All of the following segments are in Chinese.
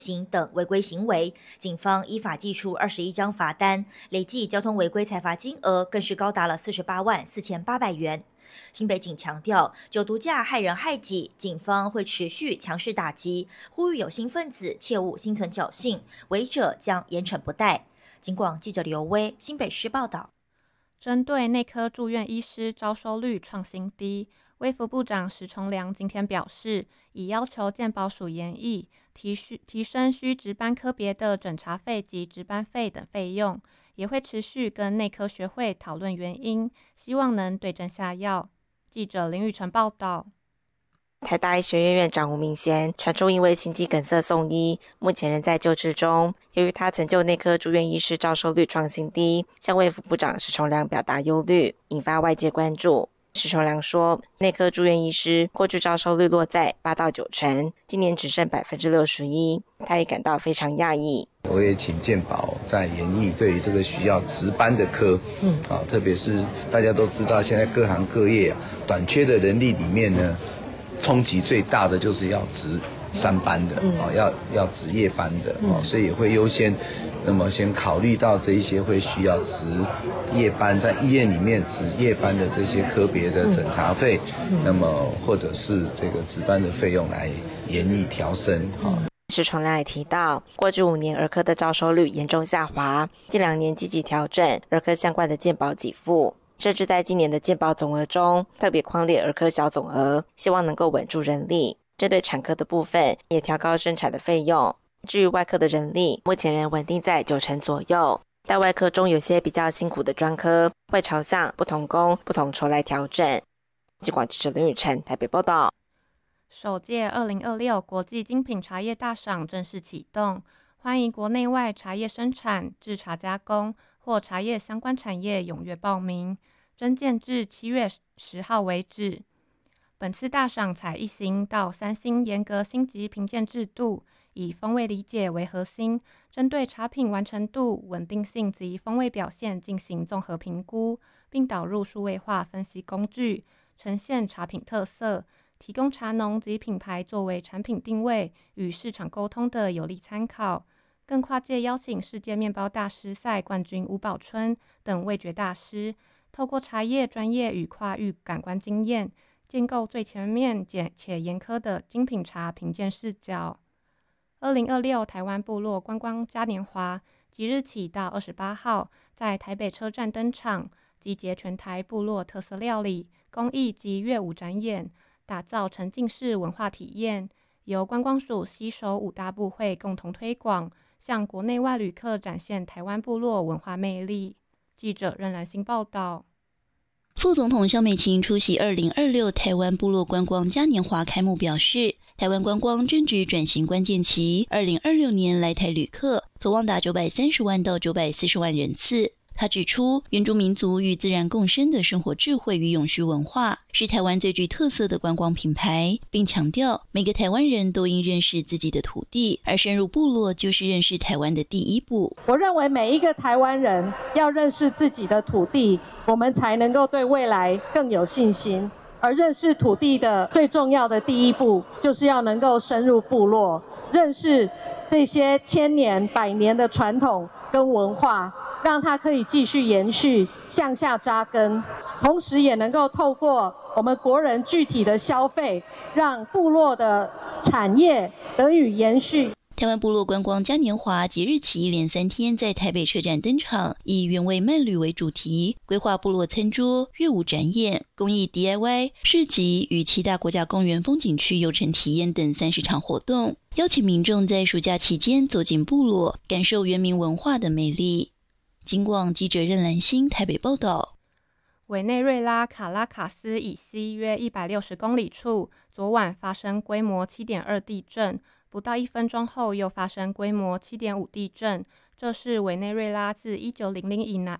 行等违规行为，警方依法寄出21张罚单，累计交通违规裁罚金额更是高达了48万4800元。新北警强调，酒毒驾害人害己，警方会持续强势打击，呼吁有心分子切勿心存侥幸，违者将严惩不贷。警广记者刘威新北市报道。 针对内科住院医师招收率创新低，卫福部长石崇良今天表示，已要求健保署研议提升需值班科别的诊查费及值班费等费用，也会持续跟内科学会讨论原因，希望能对症下药。记者林宇晨报道。 台大医学院院长吴明贤传出因为心肌梗塞送医，目前仍在救治中。由于他曾就内科住院医师招收率创新低，向卫福部长石崇良表达忧虑，引发外界关注。石崇良说，内科住院医师过去招收率落在8到9成，今年只剩61%，他也感到非常讶异。 我也请健保在研议对于这个需要值班的科，特别是大家都知道现在各行各业短缺的人力里面呢，冲击最大的就是要值3班的，要值夜班的，所以也会优先，那么先考虑到这一些会需要值夜班，在医院里面值夜班的这些科别的诊查费，那么或者是这个值班的费用来研议调升。 石崇良也提到，过去5年儿科的招收率严重下滑，近2年积极调整儿科相关的健保给付，甚至在今年的健保总额中特别匡列儿科小总额，希望能够稳住人力。针对产科的部分，也调高生产的费用。至于外科的人力，目前仍稳定在9成左右。但外科中有些比较辛苦的专科，会朝向不同工不同酬来调整。记广记者林宇晨台北报道。 首届2026国际精品茶叶大赏正式启动，欢迎国内外茶叶生产、制茶加工或茶叶相关产业踊跃报名，征件至7月10号为止。本次大赏采1星到3星严格星级评鉴制度，以风味理解为核心，针对茶品完成度、稳定性及风味表现进行综合评估，并导入数位化分析工具，呈现茶品特色，提供茶农及品牌作为产品定位与市场沟通的有力参考。更跨界邀请世界面包大师赛冠军吴宝春等味觉大师，透过茶叶专业与跨域感官经验，建构最全面且严苛的精品茶评鉴视角。2026台湾部落观光嘉年华即日起到28号在台北车站登场，集结全台部落特色料理、工艺及乐舞展演，打造沉浸式文化体验，由观光署携手5大部会共同推广，向国内外旅客展现台湾部落文化魅力。记者任兰心报道。 副总统萧美琴出席2026台湾部落观光嘉年华开幕表示，台湾观光正值转型关键期，2026年来台旅客所望达930万到940万人次。他指出，原住民族与自然共生的生活智慧与永续文化是台湾最具特色的观光品牌，并强调每个台湾人都应认识自己的土地，而深入部落就是认识台湾的第一步。 我认为每一个台湾人要认识自己的土地，我们才能够对未来更有信心。而认识土地的最重要的第一步，就是要能够深入部落，认识这些千年、百年的传统跟文化，让它可以继续延续，向下扎根，同时也能够透过我们国人具体的消费，让部落的产业得以延续。 台湾部落观光嘉年华即日起连3天在台北车站登场，以原味慢旅为主题，规划部落餐桌、乐舞展演、公益 DIY 市集与7大国家公园风景区游程体验等30场活动，邀请民众在暑假期间走进部落，感受原民文化的魅力。警广记者任兰心台北报道。 委内瑞拉卡拉卡斯以西约160公里处，昨晚发生规模 7.2 地震，不到1分钟后又发生规模 7.5 地震，这是委内瑞拉自1900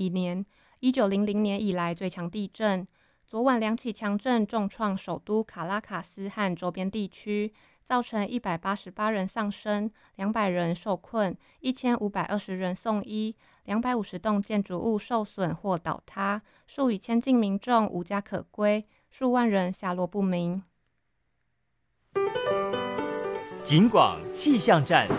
年以来最强地震。昨晚2起强震重创首都卡拉卡斯和周边地区，造成188人丧生，200人受困，1520人送医，250栋建筑物受损或倒塌，数以千计民众无家可归，数万人下落不明。 警广气象站。